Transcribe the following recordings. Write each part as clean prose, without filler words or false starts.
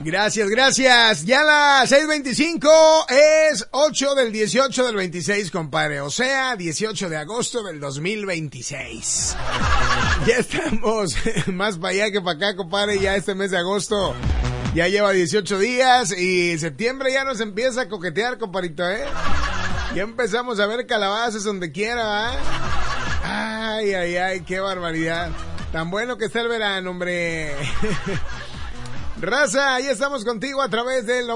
Gracias, gracias. Ya las 6:25 es 8 del 18 del 26, compadre. O sea, 18 de agosto del 2026. Ya estamos más para allá que para acá, compadre. Ya este mes de agosto ya lleva 18 días y septiembre ya nos empieza a coquetear, compadrito, ¿eh? Ya empezamos a ver calabazas donde quiera, ¿eh? Ay, ay, ay, qué barbaridad. Tan bueno que está el verano, hombre. Raza, ahí estamos contigo a través del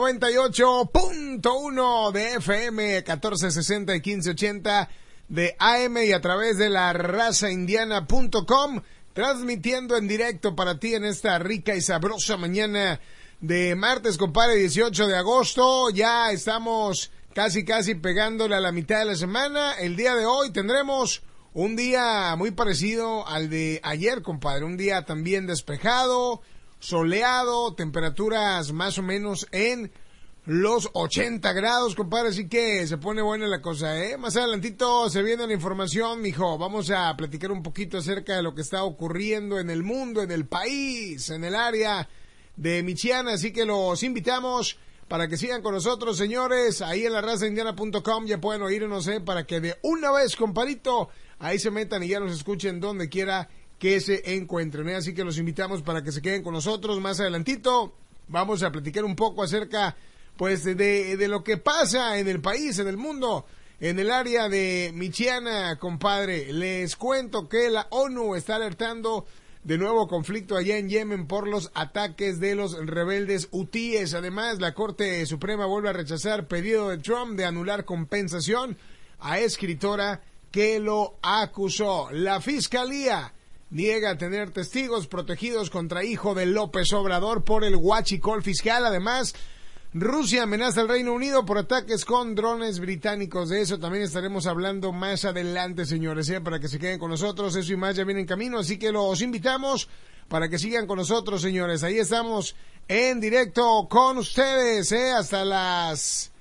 98.1 de FM, 1460 y 1580 de AM y a través de la razaindiana.com, transmitiendo en directo para ti en esta rica y sabrosa mañana de martes, compadre, 18 de agosto. Ya estamos casi pegándole a la mitad de la semana. El día de hoy tendremos un día muy parecido al de ayer, compadre. Un día también despejado, soleado, temperaturas más o menos en los 80 grados, compadre, así que se pone buena la cosa, ¿eh? Más adelantito se viene la información, mijo. Vamos a platicar un poquito acerca de lo que está ocurriendo en el mundo, en el país, en el área de Michiana, así que los invitamos para que sigan con nosotros, señores. Ahí en la razaindiana.com ya pueden oírnos, para que de una vez, compadrito, ahí se metan y ya nos escuchen donde quiera que se encuentren, ¿eh? Así que los invitamos para que se queden con nosotros. Más adelantito vamos a platicar un poco acerca, pues, de lo que pasa en el país, en el mundo, en el área de Michiana, compadre. Les cuento que la ONU está alertando de nuevo conflicto allá en Yemen por los ataques de los rebeldes hutíes. Además, la Corte Suprema vuelve a rechazar pedido de Trump de anular compensación a escritora que lo acusó. La Fiscalía niega tener testigos protegidos contra hijo de López Obrador por el huachicol fiscal. Además, Rusia amenaza al Reino Unido por ataques con drones británicos. De eso también estaremos hablando más adelante, señores, para que se queden con nosotros. Eso y más ya viene en camino, así que los invitamos para que sigan con nosotros, señores. Ahí estamos en directo con ustedes, hasta las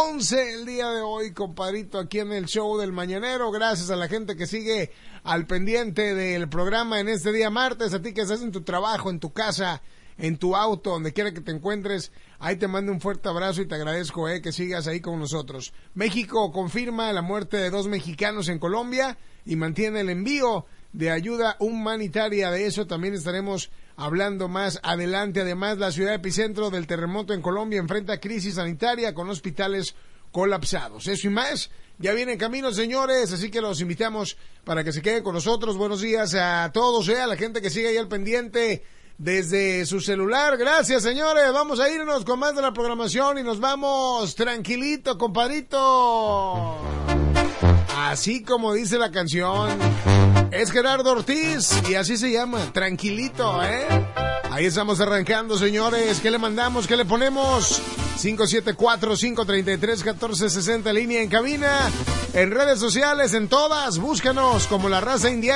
11 el día de hoy, compadrito, aquí en el show del Mañanero. Gracias a la gente que sigue al pendiente del programa en este día martes. A ti que estás en tu trabajo, en tu casa, en tu auto, donde quiera que te encuentres, ahí te mando un fuerte abrazo y te agradezco que sigas ahí con nosotros. México confirma la muerte de 2 mexicanos en Colombia y mantiene el envío de ayuda humanitaria. De eso también estaremos hablando más adelante. Además, la ciudad epicentro del terremoto en Colombia enfrenta crisis sanitaria con hospitales colapsados. Eso y más ya viene en camino, señores, así que los invitamos para que se queden con nosotros. Buenos días a todos, a la gente que sigue ahí al pendiente desde su celular. Gracias, señores. Vamos a irnos con más de la programación y nos vamos tranquilito, compadrito. Así como dice la canción. Es Gerardo Ortiz y así se llama, tranquilito, Ahí estamos arrancando, señores. ¿Qué le mandamos? ¿Qué le ponemos? 574-533-1460, línea en cabina. En redes sociales, en todas, búscanos como La Raza Indiana.